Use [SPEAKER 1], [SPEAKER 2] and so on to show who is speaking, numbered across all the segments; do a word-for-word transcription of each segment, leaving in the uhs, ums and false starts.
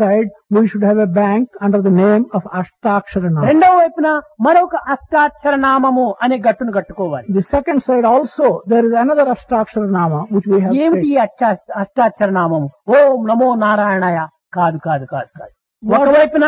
[SPEAKER 1] side, we should have a bank under the name of Ashtakshara Nama.
[SPEAKER 2] రెండవ వైపున మరొక అష్టాక్షర నామము అనే గట్టును కట్టుకోవాలి.
[SPEAKER 1] The second side also, there is another Ashtakshara Nama which we have
[SPEAKER 2] ఏమిటి
[SPEAKER 1] said.
[SPEAKER 2] ఈ అష్టా- అష్టాక్షర నామము? ఓం నమో నారాయణాయ కాదు కాదు కాదు కాదు. ఒకవైపున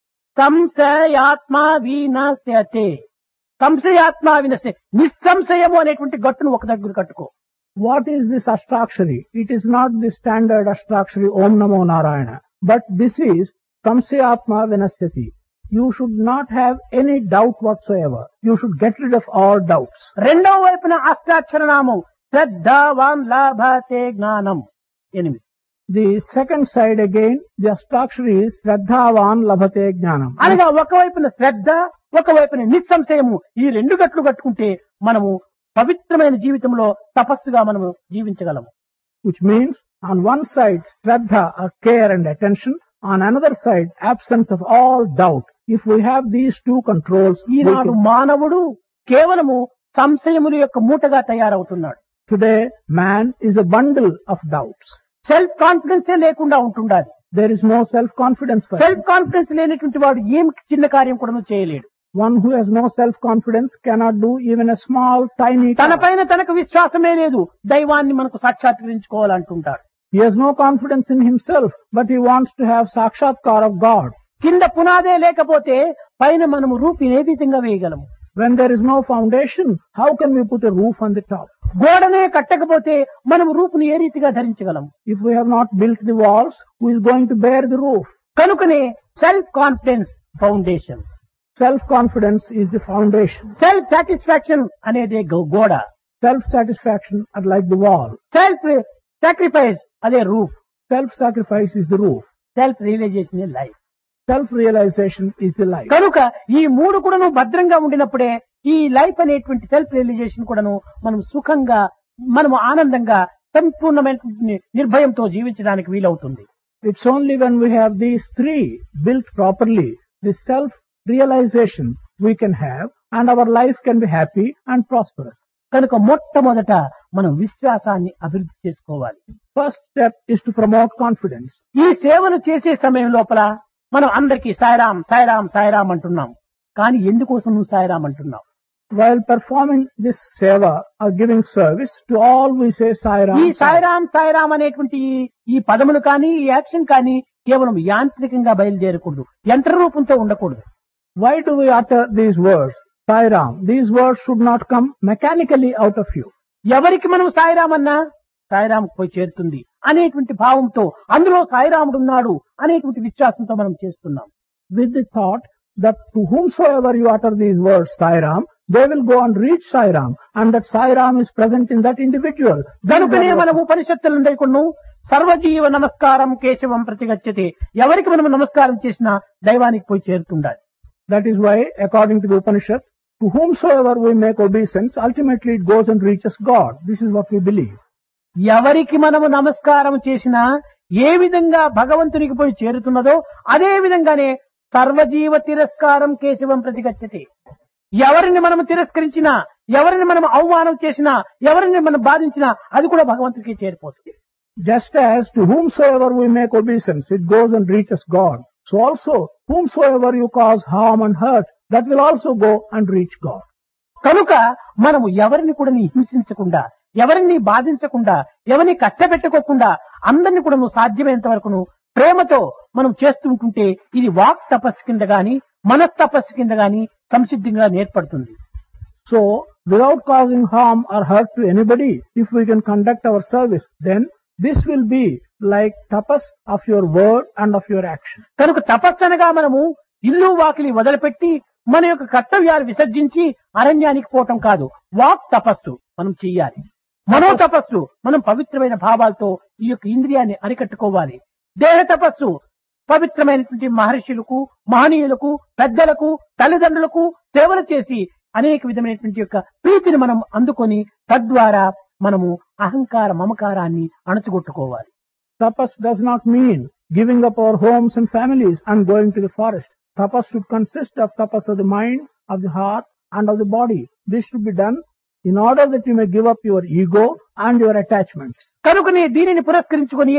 [SPEAKER 2] సంశయాత్మ వినశ్యతే, సంశయాత్మ వినశ్యతే, నిస్సంశయము అనేటువంటి గట్టును ఒక దగ్గర కట్టుకో.
[SPEAKER 1] What is this Ashtakshari? It is not the standard Ashtakshari Om Namo Narayana, but this is Samsayatma Vinasyati. You should not have any doubt whatsoever. You should get rid of all doubts.
[SPEAKER 2] రెండవ వైపున అష్టాక్షర నామం శ్రద్ధావాన్ లాభతే జ్ఞానం ఎనిమిది.
[SPEAKER 1] The second side again, the Ashtakshari is Shraddhavan Labhate Jnanam.
[SPEAKER 2] అనగా ఒకవైపున శ్రద్ధ, ఒకవైపున నిస్సంశయము, ఈ రెండు గట్లు కట్టుకుంటే మనము పవిత్రమైన జీవితంలో తపస్సుగా మనము జీవించగలము.
[SPEAKER 1] Which means on one side Shraddha or care and attention, on another side absence of all doubt. If we have these two controls, we
[SPEAKER 2] Eenadu
[SPEAKER 1] can-
[SPEAKER 2] మానవుడు కేవలము సంశయముల యొక్క మూటగా తయారవుతున్నాడు.
[SPEAKER 1] today man is a bundle of doubts.
[SPEAKER 2] Self కాన్ఫిడెన్సే లేకుండా ఉంటుండాలి.
[SPEAKER 1] There is no self-confidence for him.
[SPEAKER 2] Self confidence లేనటువంటి వాడు ఏం చిన్న కార్యం కూడా చేయలేడు.
[SPEAKER 1] One who has no self-confidence cannot do even a small, tiny
[SPEAKER 2] తన
[SPEAKER 1] task.
[SPEAKER 2] పైన తనకు విశ్వాసమే లేదు, దైవాన్ని మనకు సాక్షాత్కరించుకోవాలంటుంటాడు.
[SPEAKER 1] He has no confidence in himself, but he wants to have sakshatkar of God.
[SPEAKER 2] కింద పునాదే లేకపోతే పైన మనము రూపిని ఏ విధంగా వేయగలము?
[SPEAKER 1] When there is no foundation, how can we put a roof on the top?
[SPEAKER 2] గోడనే కట్టకపోతే మనం రూపుని ఏ రీతిగా ధరించగలము?
[SPEAKER 1] If we have not built the walls, who is going to bear the roof?
[SPEAKER 2] కనుకనే self confidence foundation,
[SPEAKER 1] Self-confidence is the foundation.
[SPEAKER 2] Self satisfaction అనేది go- గోడ,
[SPEAKER 1] Self-satisfaction are like the wall.
[SPEAKER 2] Self sacrifice అదే roof,
[SPEAKER 1] Self-sacrifice is the roof.
[SPEAKER 2] Self realisation life.
[SPEAKER 1] Self-realization is the life.
[SPEAKER 2] కనుక ఈ మూడు కూడాను భద్రంగా ఉండినప్పుడే ఈ లైఫ్ అనేటువంటి సెల్ఫ్ రియలైజేషన్ కూడాను మనం సుఖంగా, మనము ఆనందంగా, సంపూర్ణమైన నిర్భయంతో జీవించడానికి వీలవుతుంది.
[SPEAKER 1] It's only when we have these three built properly, the self-realization we can have, and our life can be happy and prosperous.
[SPEAKER 2] కనుక మొట్టమొదట మనం విశ్వాసాన్ని అభివృద్ధి చేసుకోవాలి.
[SPEAKER 1] First step is to promote confidence.
[SPEAKER 2] ఈ సేవను చేసే సమయం లోపల మనం అందరికీ సాయిరాం సాయిరాం సాయిరాం అంటున్నాం. కానీ ఎందుకోసం నువ్వు సాయిరాం అంటున్నావు?
[SPEAKER 1] While performing this seva or giving service, to all we say Sai Ram.
[SPEAKER 2] ఈ సాయిరాం సాయిరాం అనేటువంటి ఈ- ఈ పదములు కానీ ఈ యాక్షన్ కానీ కేవలం యాంత్రికంగా బయలుదేరకూడదు, యంత్ర రూపంతో ఉండకూడదు.
[SPEAKER 1] Why do we utter these words? Sai Ram. These words should not come mechanically out of you.
[SPEAKER 2] ఎవరికి మనం సాయిరాం అన్నా సాయిరాం పోయి చేరుతుంది అనేటువంటి భావంతో, అందులో సాయిరాముడు ఉన్నాడు అనేటువంటి విశ్వాసంతో మనం చేస్తున్నాం.
[SPEAKER 1] With the thought that to whomsoever you utter these words Sai Ram, they will go and reach Sai Ram, and that Sai Ram is present in that individual.
[SPEAKER 2] కనుకనే మన ఉపనిషత్తులు ఉండేకును సర్వజీవ నమస్కారం కేశవం ప్రతిగచ్చతే, ఎవరికి మనం నమస్కారం చేసినా దైవానికి పోయి చేరుతుండాలి.
[SPEAKER 1] That is why, according to the Upanishad, to whomsoever we make obeisance, ultimately it goes and reaches God. This is what we believe.
[SPEAKER 2] ఎవరికి మనము నమస్కారం చేసినా ఏ విధంగా భగవంతునికి పోయి చేరుతున్నదో అదే విధంగానే సర్వజీవ తిరస్కారం కేశవం ప్రతిగచ్చతే. ఎవరిని మనం తిరస్కరించినా, ఎవరిని మనం అవమానం చేసినా, ఎవరిని మనం బాధించినా అది కూడా భగవంతుడికి చేరిపోతుంది.
[SPEAKER 1] Just as to whomsoever we make obeisance, it goes and reaches God. So also, whomsoever you cause harm and hurt, that will also go and reach God.
[SPEAKER 2] కనుక మనము ఎవరిని కూడా హింసించకుండా, ఎవరిని బాధించకుండా, ఎవరిని కష్టపెట్టుకోకుండా అందరిని కూడా నువ్వు సాధ్యమైనంత వరకు ప్రేమతో మనం చేస్తుంటుంటే ఇది వాక్ తపస్సు కింద గాని మనస్తపస్సు కింద గాని సంసిద్ధంగా ఏర్పడుతుంది.
[SPEAKER 1] So, without causing harm or hurt to anybody, if we can conduct our service, then this will be like tapas of your word and of your action.
[SPEAKER 2] కనుక తపస్సు అనగా మనము ఇల్లు వాకిలి వదిలిపెట్టి మన యొక్క కర్తవ్యాలు విసర్జించి అరణ్యానికి పోవటం కాదు. వాక్ తపస్సు మనం చెయ్యాలి. మనో తపస్సు మనం పవిత్రమైన భావాలతో ఈ యొక్క ఇంద్రియాన్ని అరికట్టుకోవాలి. దేహ తపస్సు పవిత్రమైనటువంటి మహర్షులకు, మహనీయులకు, పెద్దలకు, తల్లిదండ్రులకు సేవలు చేసి అనేక విధమైనటువంటి యొక్క ప్రీతిని మనం అందుకొని తద్వారా మనము అహంకార మమకారాన్ని అణచుగొట్టుకోవాలి.
[SPEAKER 1] Tapas does not mean giving up our homes and families and going to the forest. Tapas should consist of tapas of the mind, of the heart, and of the body. This should be done in order that you may give up your ego and your attachments.
[SPEAKER 2] కనుకనే దీనిని పురస్కరించుకొని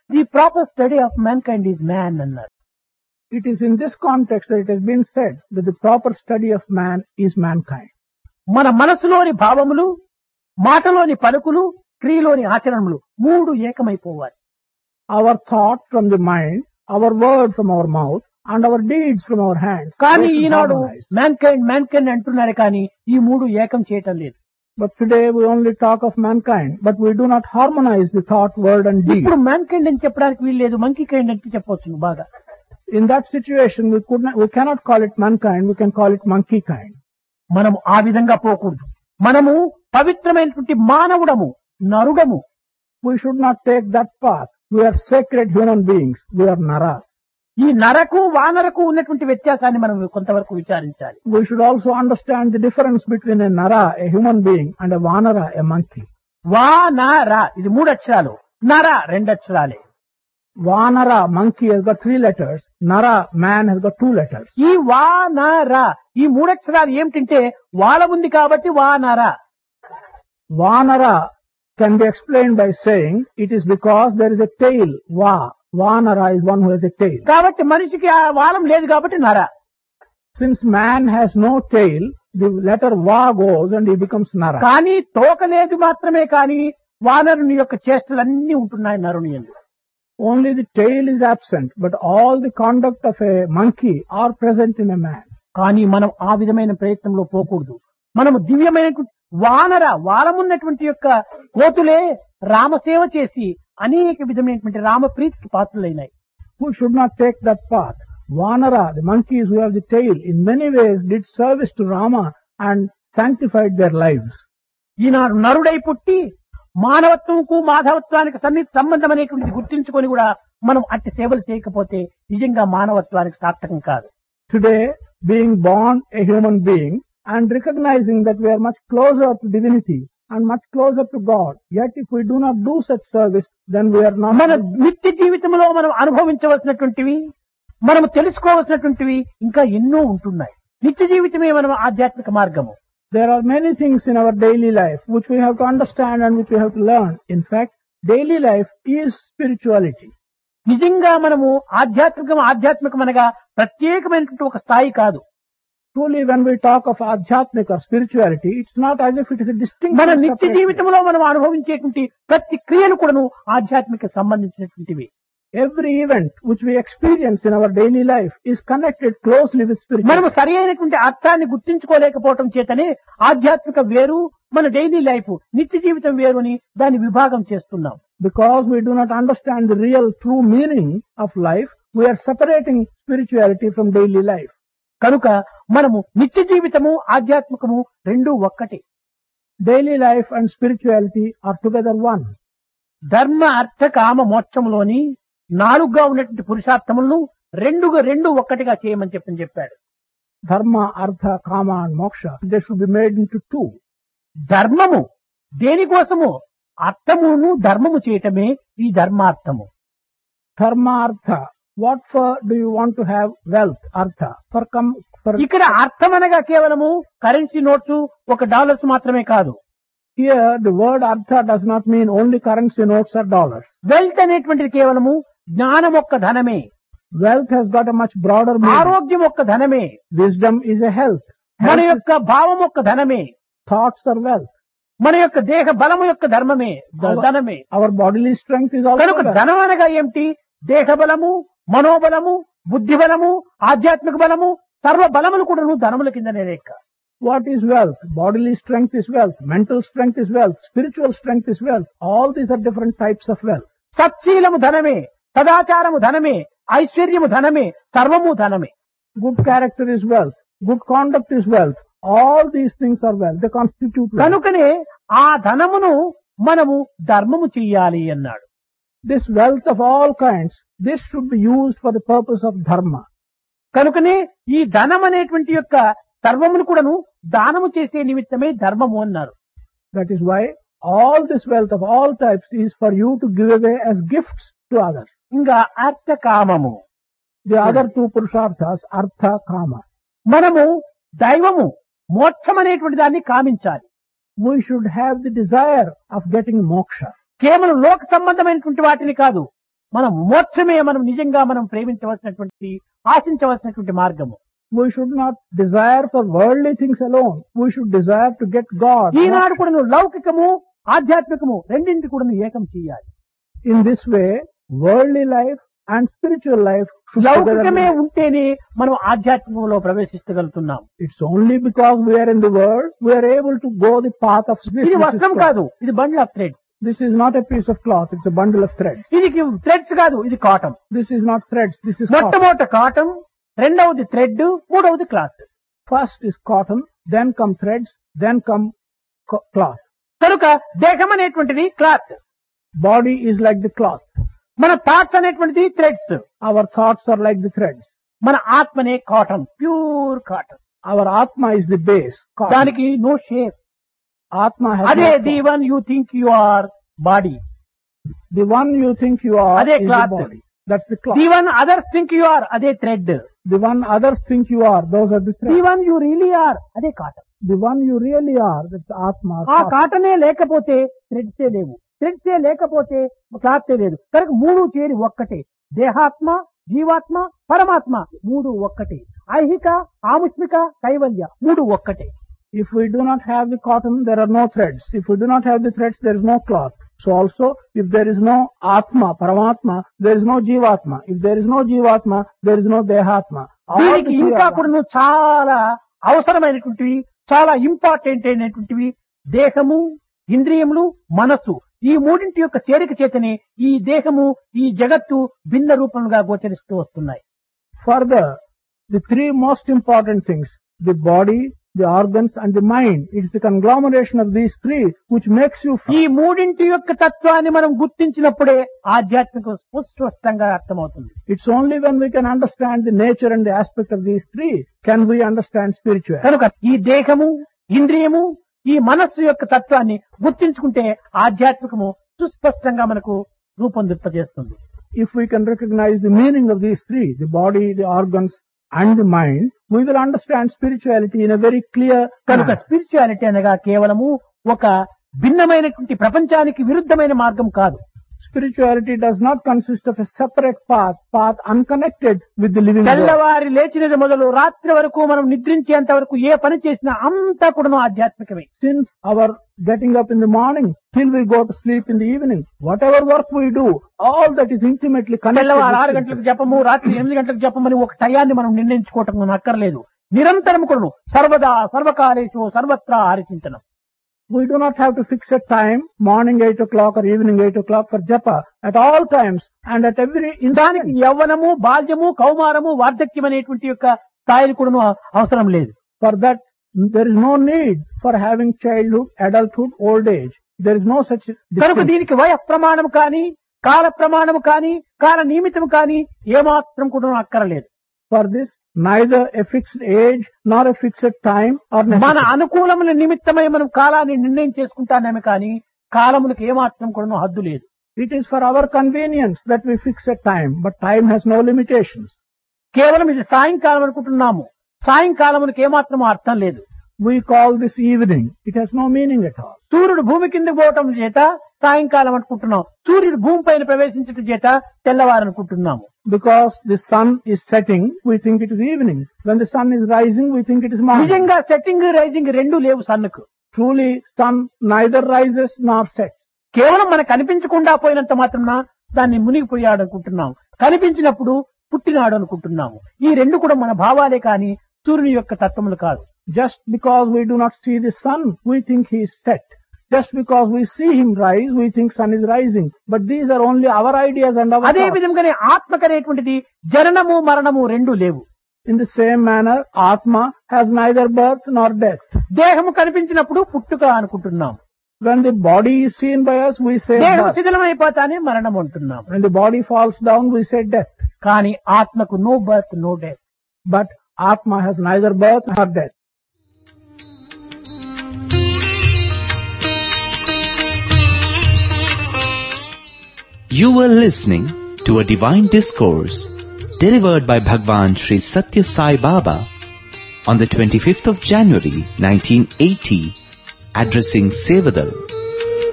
[SPEAKER 2] the proper study of man kind is man అన్నారు.
[SPEAKER 1] It is in this context that it has been said that the proper study of man is mankind.
[SPEAKER 2] మన మనసులోని భావములు, మాటలోని పలుకులు, క్రియలోని ఆచరణలు మూడు ఏకమైపోవాలి.
[SPEAKER 1] Our thought from the mind, our word from our mouth, and our deeds from our hands.
[SPEAKER 2] కానీ
[SPEAKER 1] they should
[SPEAKER 2] Eenadu
[SPEAKER 1] harmonize.
[SPEAKER 2] Man kind man kind అంటున్నారు కానీ ఈ మూడు ఏకం చేయటం లేదు.
[SPEAKER 1] But today we only talk of mankind, but we do not harmonize the thought, word and deed.
[SPEAKER 2] ఇప్పుడు man kind అని చెప్పడానికి వీలు లేదు, మంకీ కైండ్ అంటే చెప్పవచ్చు బాగా.
[SPEAKER 1] In that situation, we could not, we cannot call it mankind, we can call it monkey kind.
[SPEAKER 2] మనము ఆ విధంగా పోకూడదు. మనము పవిత్రమైనటువంటి మానవుడము, నరుడము.
[SPEAKER 1] We should not take that path. We are sacred human beings. We are naras.
[SPEAKER 2] ఈ నరకు వానరకు ఉన్నటువంటి వ్యత్యాసాన్ని మనం కొంతవరకు విచారించాలి.
[SPEAKER 1] We should also understand the difference between a nara, a human being, and a vanara, a monkey.
[SPEAKER 2] వానర ఇది మూడు అక్షరాలు, నర రెండు అక్షరాలే.
[SPEAKER 1] Vanara, monkey, has got three letters. Nara, man, has got two letters.
[SPEAKER 2] ఈ వానర ఈ మూడు అక్షరాలు ఏమిటంటే వాళ్ళ ఉంది కాబట్టి వానర.
[SPEAKER 1] Vanara can be explained by saying it is because there is a tail. Va. Vanara is one who has a tail.
[SPEAKER 2] కాబట్టి మనిషికి ఆ వాలం లేదు కాబట్టి నర.
[SPEAKER 1] Since man has no tail, the letter va goes and he becomes nara.
[SPEAKER 2] కానీ తోక లేదు మాత్రమే కానీ వానరుని యొక్క చేష్టలన్నీ ఉంటున్నాయి నరుని యందు.
[SPEAKER 1] Only the tail is absent, but all the conduct of a monkey are present in a man.
[SPEAKER 2] కానీ మనం ఆ విధమైన ప్రయత్నంలో పోకూడదు. మనము దివ్యమైనటువంటి వానర వాలమున్నటువంటి యొక్క కోతులే రామసేవ చేసి అనేక విధమైనటువంటి రామప్రీతికి పాత్రులైనాయి.
[SPEAKER 1] Who should not take that path? Vanara, the monkeys who have the tail, in many ways did service to Rama and sanctified their lives.
[SPEAKER 2] ఈనాడు నరుడై పుట్టి మానవత్వంకు మాధవత్వానికి సన్నిహిత సంబంధం అనేటువంటిది గుర్తించుకొని కూడా మనం అట్టి సేవలు చేయకపోతే నిజంగా మానవత్వానికి సార్థకం కాదు.
[SPEAKER 1] Today, being born a human being and recognizing that we are much closer to divinity and much closer to God, yet if we do not do such service, then we are not.
[SPEAKER 2] మన నిత్య జీవితంలో మనం అనుభవించవలసినటువంటివి, మనం తెలుసుకోవలసినటువంటివి ఇంకా ఎన్నో ఉంటున్నాయి. నిత్య జీవితమే మనం ఆధ్యాత్మిక మార్గము.
[SPEAKER 1] There are many things in our daily life which we have to understand and which we have to learn. In fact, daily life is spirituality.
[SPEAKER 2] నిజంగా మనము ఆధ్యాత్మికం ఆధ్యాత్మికం అనగా ప్రత్యేకమైనటువంటి ఒక స్థాయి కాదు.
[SPEAKER 1] Truly, when we talk of adhyatmika or spirituality, it's not as if it is a distinct.
[SPEAKER 2] మన నిత్య జీవితంలో మనం అనుభవించేటువంటి ప్రతి క్రియలు కూడాను ఆధ్యాత్మిక సంబంధించినటువంటివి.
[SPEAKER 1] Every event which we experience in our daily life is connected closely with spirituality.
[SPEAKER 2] మనము సరి అయినటువంటి అర్థాన్ని గుర్తించుకోలేకపోవటం చేతనే ఆధ్యాత్మిక వేరు, మన డైలీ లైఫ్ నిత్య జీవితం వేరు అని దాన్ని విభాగం చేస్తున్నాం.
[SPEAKER 1] Because we do not understand the real true meaning of life, we are separating spirituality from daily life.
[SPEAKER 2] కనుక మనము నిత్య జీవితము ఆధ్యాత్మికము రెండూ ఒక్కటే.
[SPEAKER 1] Daily life and spirituality are together one.
[SPEAKER 2] ధర్మ అర్థ కామ మోక్షములోని నాలుగుగా ఉన్నటువంటి పురుషార్థములను రెండుగా రెండు ఒక్కటిగా చేయమని చెప్పని చెప్పాడు.
[SPEAKER 1] Dharma, artha, kama and moksha, they should be made into two.
[SPEAKER 2] ధర్మము దేనికోసము? అర్థమును ధర్మము చేయటమే ఈ ధర్మార్థము.
[SPEAKER 1] Dharma, artha. What for do you want to have wealth, artha? For come for.
[SPEAKER 2] ఇక్కడ అర్థం అనగా కేవలము కరెన్సీ నోట్స్ ఒక డాలర్స్ మాత్రమే కాదు.
[SPEAKER 1] Here the word artha does not mean only currency notes or dollars.
[SPEAKER 2] Wealth అనేటువంటిది కేవలము జ్ఞానం ఒక్క ధనమే.
[SPEAKER 1] Wealth has got a much broader meaning.
[SPEAKER 2] ఆరోగ్యం ఒక్క ధనమే.
[SPEAKER 1] Wisdom is a health.
[SPEAKER 2] మన
[SPEAKER 1] Health
[SPEAKER 2] యొక్క భావం ఒక్క ధనమే.
[SPEAKER 1] thoughts are wealth.
[SPEAKER 2] మన యొక్క దేహ బలము యొక్క ధర్మమే ధ- ధనమే.
[SPEAKER 1] Our bodily strength is also
[SPEAKER 2] కనుక
[SPEAKER 1] wealth.
[SPEAKER 2] ధనం అనగా ఏమిటి? దేహ బలము, మనోబలము, బుద్ధి బలము, ఆధ్యాత్మిక బలము, సర్వ బలములు కూడా ధనముల కిందనే లెక్క.
[SPEAKER 1] What is wealth? Bodily strength is wealth. Mental strength is wealth. Spiritual strength is wealth. All these are different types of wealth.
[SPEAKER 2] సత్శీలము ధనమే, సదాచారము ధనమే, ఐశ్వర్యము ధనమే, సర్వము ధనమే.
[SPEAKER 1] Good character is wealth. Good conduct is wealth. All these things are wealth. They constitute wealth.
[SPEAKER 2] కనుకనే ఆ ధనమును మనము ధర్మము చెయ్యాలి అన్నాడు.
[SPEAKER 1] This wealth of all kinds, this should be used for the purpose of dharma.
[SPEAKER 2] కనుకనే ఈ ధనం అనేటువంటి యొక్క సర్వమును కూడాను దానము చేసే నిమిత్తమే ధర్మము అన్నారు.
[SPEAKER 1] That is why all this wealth of all types is for you to give away as gifts to others.
[SPEAKER 2] ఇంకా అర్థ కామము.
[SPEAKER 1] The other two purusharthas, artha, kama.
[SPEAKER 2] మనము దైవము మోక్షం అనేటువంటి దాన్ని కామించాలి.
[SPEAKER 1] We should have the desire of getting moksha.
[SPEAKER 2] కేవలం లోక సంబంధమైనటువంటి వాటిని కాదు, మన మోక్షమే మనం నిజంగా మనం ప్రేమించవలసినటువంటి ఆశించవలసినటువంటి మార్గము.
[SPEAKER 1] We should not desire for worldly things alone. We should desire to get God.
[SPEAKER 2] ఈనాడు కూడా నువ్వు లౌకికము ఆధ్యాత్మికము రెండింటి కూడా నువ్వు ఏకం చేయాలి.
[SPEAKER 1] In this way, worldly life and spiritual life should
[SPEAKER 2] లౌకికమే
[SPEAKER 1] together.
[SPEAKER 2] ఉంటేనే మనం ఆధ్యాత్మికంలో ప్రవేశించగలుగుతున్నాం.
[SPEAKER 1] It's only because we are in the world we are able to go the path of
[SPEAKER 2] ఇది
[SPEAKER 1] spiritual.
[SPEAKER 2] వస్త్రం కాదు, ఇది bundle of threads.
[SPEAKER 1] This is not a piece of cloth, it's a bundle of threads.
[SPEAKER 2] ఇది threads కాదు, ఇది cotton.
[SPEAKER 1] This is not threads, this is cotton.
[SPEAKER 2] మొట్టమొదట cotton, రెండవది thread, మూడవది cloth.
[SPEAKER 1] First is cotton, then come threads, then come co- cloth.
[SPEAKER 2] కనుక దేహం అనేటువంటిది cloth,
[SPEAKER 1] Body is like the cloth.
[SPEAKER 2] మన థాట్స్ అనేటువంటిది threads,
[SPEAKER 1] Our thoughts are like the threads.
[SPEAKER 2] మన ఆత్మనే cotton, pure cotton.
[SPEAKER 1] Our Atma is the base. Cotton.
[SPEAKER 2] దానికి no shape.
[SPEAKER 1] Atma has
[SPEAKER 2] అదే
[SPEAKER 1] no
[SPEAKER 2] the
[SPEAKER 1] form.
[SPEAKER 2] One you think you or body,
[SPEAKER 1] The one you think you are
[SPEAKER 2] అదే
[SPEAKER 1] is
[SPEAKER 2] cloth.
[SPEAKER 1] the body. That's the cloth.
[SPEAKER 2] The one others think you are అదే thread,
[SPEAKER 1] The one others think you are, those are the
[SPEAKER 2] the
[SPEAKER 1] threads.
[SPEAKER 2] One you really are అదే cotton.
[SPEAKER 1] The one you really are, that's Atma.
[SPEAKER 2] ఆ
[SPEAKER 1] cotton.
[SPEAKER 2] కాటనే లేకపోతే థ్రెడ్సే లేవు, థ్రెడ్సే లేకపోతే క్లాతే లేదు. కనుక మూడు చేరి ఒక్కటే. దేహాత్మ, జీవాత్మ, పరమాత్మ మూడు ఒక్కటే. ఐహిక, ఆముష్మిక, కైవల్య మూడు ఒక్కటే.
[SPEAKER 1] If we do not have the cotton, there are no threads. If we do not have the threads, there is no cloth. So also, if there is no Atma, Paramatma, there is no Jivatma. If there is no Jivatma, there is no Dehatma. All
[SPEAKER 2] దీనికి
[SPEAKER 1] the three
[SPEAKER 2] ఇంకా
[SPEAKER 1] are
[SPEAKER 2] కూడా చాలా అవసరమైనటువంటివి, చాలా important అయినటువంటివి దేహము, ఇంద్రియములు, మనస్సు. ఈ మూడింటి యొక్క చేరిక చేతనే ఈ దేహము, ఈ జగత్తు భిన్న రూపంగా గోచరిస్తూ వస్తున్నాయి.
[SPEAKER 1] Further, the three most important things, the body, the organs and the mind, it's the conglomeration of these three which makes you
[SPEAKER 2] ఈ మూడింటి యొక్క తత్వాన్ని మనం గుర్తించినప్పుడే ఆధ్యాత్మిక స్పష్టంగా అర్థమవుతుంది.
[SPEAKER 1] It's only when we can understand the nature and the aspect of these three can we understand spirituality.
[SPEAKER 2] కనుక ఈ దేహము, ఇంద్రియము, ఈ మనస్సు యొక్క తత్వాన్ని గుర్తించుకుంటే ఆధ్యాత్మికము సుస్పష్టంగా మనకు రూపొందింపజేస్తుంది.
[SPEAKER 1] If we can recognize the meaning of these three, the body, the organs and the mind, we will understand spirituality in a very clear
[SPEAKER 2] కనుక
[SPEAKER 1] manner.
[SPEAKER 2] స్పిరిచువాలిటీ అనగా కేవలము ఒక భిన్నమైనటువంటి ప్రపంచానికి విరుద్ధమైన మార్గం కాదు.
[SPEAKER 1] Spirituality does not consist of a separate path, path unconnected with the living world.
[SPEAKER 2] తెల్లవారి లేచినది మొదలు రాత్రి వరకు మనం నిద్రించేంత వరకు ఏ పని చేసినా అంతా కూడా ఆధ్యాత్మికమే.
[SPEAKER 1] Since our getting up in the morning till we go to sleep in the evening, whatever work we do, all that is intimately connected
[SPEAKER 2] తెల్లవారు ఆరు
[SPEAKER 1] with
[SPEAKER 2] గంటలకు జపము, రాత్రి ఎనిమిది గంటలకు జపమని ఒక టయాన్ని మనం నిర్ణయించుకోవటం మనం అక్కర్లేదు. నిరంతరం కూడా సర్వదా సర్వకాలేషు సర్వత్రా హరిచింతనం.
[SPEAKER 1] We do not have to fix a time, morning eight o'clock or evening eight o'clock for japa. At all times and at every
[SPEAKER 2] దానికి
[SPEAKER 1] instant.
[SPEAKER 2] యవ్వనము, బాల్యము, కౌమారము, వార్ధక్యం అనేటువంటి యొక్క స్థాయిలు కూడా అవసరం లేదు.
[SPEAKER 1] For that, there is no need for having childhood, adulthood, old age. There is no such
[SPEAKER 2] కనుక
[SPEAKER 1] distinction.
[SPEAKER 2] దీనికి వయ ప్రమాణం కానీ, కాల ప్రమాణము కానీ, కాల నియమితం కానీ ఏమాత్రం కూడా అక్కరలేదు.
[SPEAKER 1] For this, neither a fixed age nor a fixed time or
[SPEAKER 2] మన
[SPEAKER 1] necessity.
[SPEAKER 2] అనుకూలముల నిమిత్తమై మనం కాలాన్ని నిర్ణయం చేసుకుంటానేమే కానీ కాలములకు ఏమాత్రం కూడా హద్దు లేదు.
[SPEAKER 1] It is for our convenience that we fix a time, but time has no limitations.
[SPEAKER 2] కేవలం ఇది సాయంకాలం అనుకుంటున్నాము, సాయంకాలమునికి ఏమాత్రం అర్థం లేదు.
[SPEAKER 1] We call this evening. It has no meaning at all.
[SPEAKER 2] సూర్యుడు భూమి కింద పోవటం చేత సాయంకాలం అనుకుంటున్నాం, సూర్యుడు భూమి పైన ప్రవేశించటం చేత తెల్లవారనుకుంటున్నాము.
[SPEAKER 1] Because the sun is setting, we think it is evening. When the sun is rising, we think it is morning.
[SPEAKER 2] నిజంగా సెట్టింగ్ రైజింగ్ రెండు లేవు సన్నుకు.
[SPEAKER 1] Truly, sun neither rises nor sets.
[SPEAKER 2] కేవలం మనకు కనిపించకుండా పోయినంత మాత్రం దాన్ని మునిగిపోయాడు అనుకుంటున్నాం, కనిపించినప్పుడు పుట్టినాడు అనుకుంటున్నాము. ఈ రెండు కూడా మన భావాలే కానీ సూర్యుని యొక్క తత్వములు కాదు.
[SPEAKER 1] Just because we do not see the sun, we think he is set. Just because we see him rise, we think sun is rising. But these are only our ideas and our
[SPEAKER 2] అదే
[SPEAKER 1] thoughts.
[SPEAKER 2] విధంగానే ఆత్మకు అనేటువంటిది జననము మరణము రెండు లేవు.
[SPEAKER 1] In the same manner, Atma has neither birth nor death.
[SPEAKER 2] దేహము కనిపించినప్పుడు పుట్టుక అనుకుంటున్నాం,
[SPEAKER 1] When the body is seen by us, we say
[SPEAKER 2] దేహము
[SPEAKER 1] birth.
[SPEAKER 2] శిథిలమైపోతానే మరణం అంటున్నాం.
[SPEAKER 1] When the body falls down, we say death.
[SPEAKER 2] కానీ ఆత్మకు no birth no death.
[SPEAKER 1] But Atma has neither birth nor death.
[SPEAKER 3] You were listening to a divine discourse delivered by Bhagwan Sri Satya Sai Baba on the twenty-fifth of January nineteen eighty, addressing Sevadal,